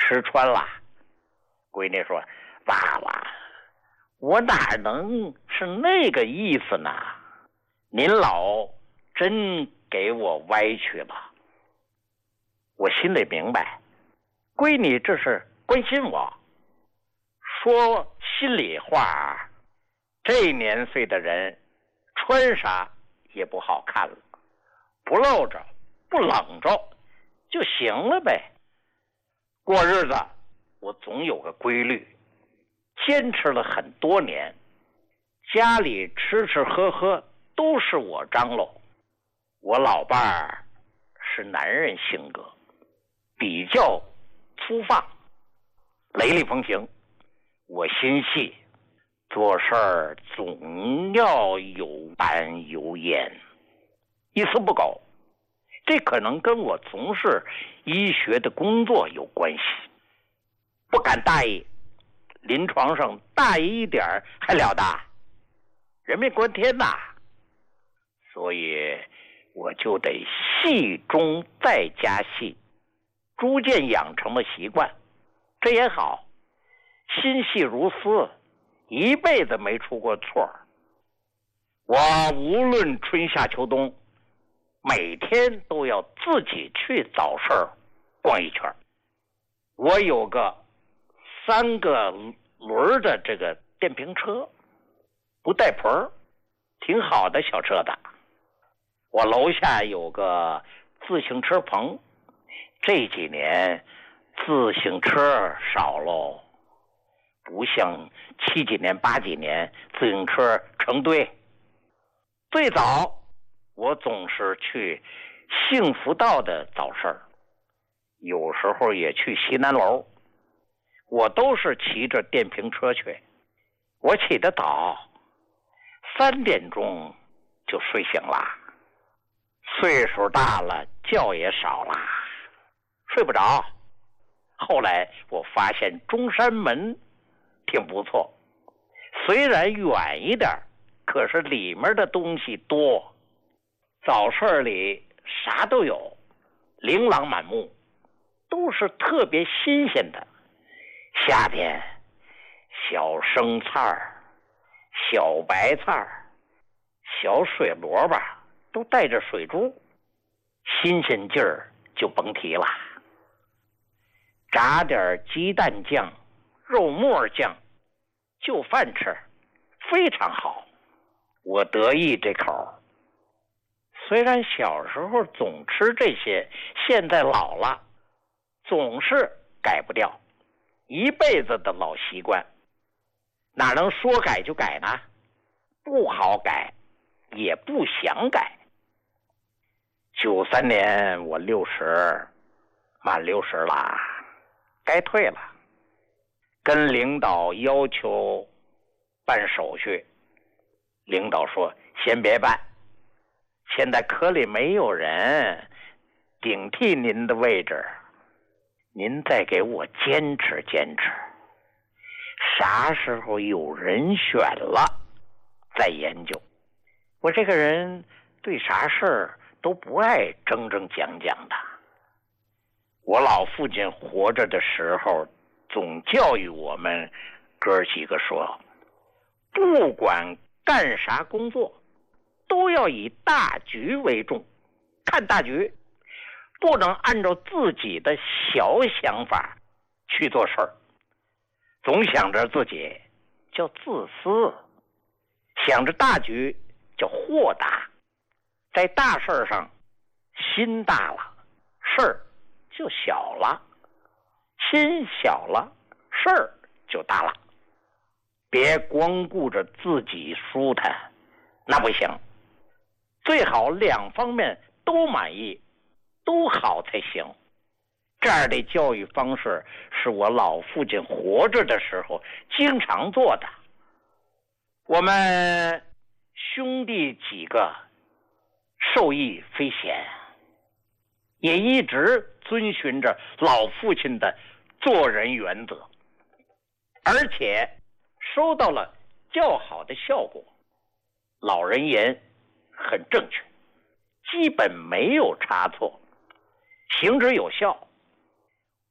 吃穿了。闺女说：“爸爸，我哪能是那个意思呢？您老真给我歪曲了。”我心里明白，闺女这是关心我。说心里话，这年岁的人穿啥也不好看了，不露着不冷着就行了呗。过日子我总有个规律，坚持了很多年，家里吃吃喝喝都是我张罗。我老伴儿是男人性格，比较粗放，雷厉风行。我心细，做事儿总要有板有眼，一丝不苟。这可能跟我从事医学的工作有关系，不敢大意，临床上大意一点还了得，人命关天呐。所以我就得细中再加细，逐渐养成了习惯。这也好，心细如丝，一辈子没出过错。我无论春夏秋冬，每天都要自己去早市逛一圈。我有个3个轮的这个电瓶车，不带盆儿，挺好的小车子。我楼下有个自行车棚，这几年自行车少喽，不像7几年8几年自行车成堆。最早我总是去幸福道的早市，有时候也去西南楼，我都是骑着电瓶车去。我起得早，3点钟就睡醒了。岁数大了，觉也少了，睡不着。后来我发现中山门挺不错，虽然远一点，可是里面的东西多。早市里啥都有，琳琅满目，都是特别新鲜的。夏天小生菜、小白菜、小水萝卜都带着水珠，新鲜劲儿就甭提了。炸点鸡蛋酱、肉末酱，就饭吃，非常好。我得意这口。虽然小时候总吃这些，现在老了，总是改不掉，一辈子的老习惯，哪能说改就改呢？不好改，也不想改。93年我60，满60了，该退了。跟领导要求办手续，领导说先别办，现在科里没有人顶替您的位置，您再给我坚持坚持，啥时候有人选了再研究。我这个人对啥事儿都不爱争争讲讲的。我老父亲活着的时候总教育我们哥几个说，不管干啥工作都要以大局为重，看大局，不能按照自己的小想法去做事儿。总想着自己叫自私，想着大局叫豁达。在大事上心大了，事儿就小了，心小了，事儿就大了。别光顾着自己舒坦，那不行，最好2方面都满意，都好才行。这样的教育方式是我老父亲活着的时候经常做的。我们兄弟几个受益匪浅，也一直遵循着老父亲的做人原则，而且收到了较好的效果。老人言很正确，基本没有差错，行之有效。